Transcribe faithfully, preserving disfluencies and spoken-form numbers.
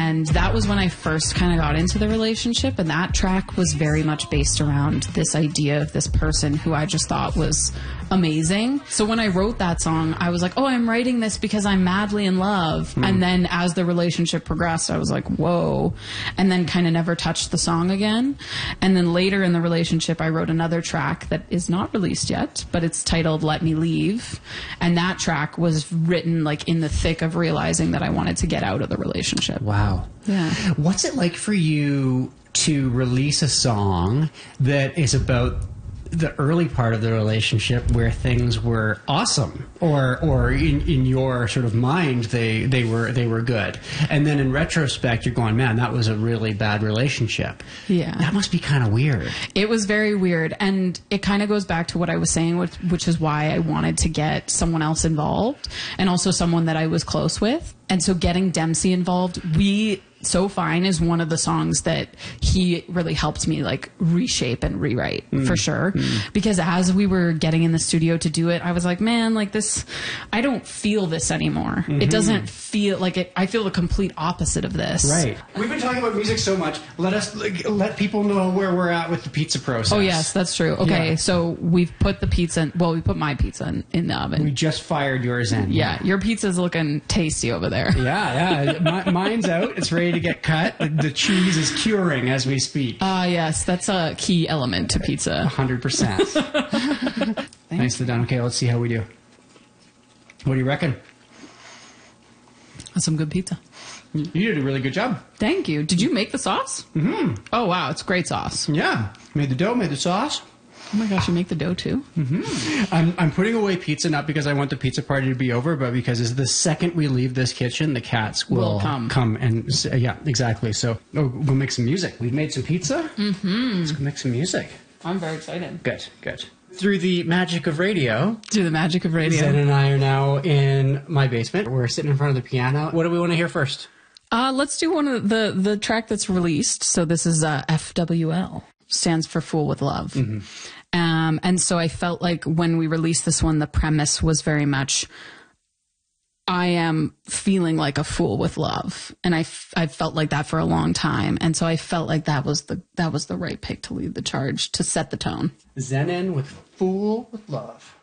And that was when I first kind of got into the relationship. And that track was very much based around this idea of this person who I just thought was amazing. So when I wrote that song, I was like, oh, I'm writing this because I'm madly in love. Mm. And then as the relationship progressed, I was like, whoa. And then kind of never touched the song again. And then later in the relationship, I wrote another track that is not released yet, but it's titled Let Me Leave. And that track was written like in the thick of realizing that I wanted to get out of the relationship. Wow. Yeah. What's it like for you to release a song that is about the early part of the relationship where things were awesome, or or in, in your sort of mind they they were they were good, and then in retrospect you're going, man, that was a really bad relationship. Yeah, that must be kind of weird. It was very weird, and it kind of goes back to what I was saying, which, which is why I wanted to get someone else involved, and also someone that I was close with. And so getting Dempsey involved, we So Fine is one of the songs that he really helped me like reshape and rewrite mm. for sure. Mm. Because as we were getting in the studio to do it, I was like, man, like this, I don't feel this anymore. Mm-hmm. It doesn't feel like it. I feel the complete opposite of this. Right. We've been talking about music so much. Let us like, let people know where we're at with the pizza process. Oh yes, that's true. Okay. Yeah. So we've put the pizza in, well, we put my pizza in, in the oven. We just fired yours in. Yeah. yeah. Your pizza's looking tasty over there. Yeah. Yeah. My, mine's out. It's ready to get cut. The, the cheese is curing as we speak. Ah, uh, yes. That's a key element to pizza. one hundred percent. Nicely done. Okay, let's see how we do. What do you reckon? That's some good pizza. You did a really good job. Thank you. Did you make the sauce? Mm-hmm. Oh, wow. It's great sauce. Yeah. Made the dough, made the sauce. Oh my gosh, you make the dough too? Mm-hmm. I'm, I'm putting away pizza not because I want the pizza party to be over, but because it's the second we leave this kitchen, the cats will, will come. come and uh, yeah, exactly. So oh, we'll make some music. We've made some pizza. Mm-hmm. Let's go make some music. I'm very excited. Good, good. Through the magic of radio. Through the magic of radio. Zen and I are now in my basement. We're sitting in front of the piano. What do we want to hear first? Uh, let's do one of the the track that's released. So this is uh, F W L. Stands for Fool with Love. Mm-hmm. Um, and so I felt like when we released this one, the premise was very much, I am feeling like a fool with love. And I, f- I felt like that for a long time. And so I felt like that was the, that was the right pick to lead the charge, to set the tone. Zenin with Fool with Love.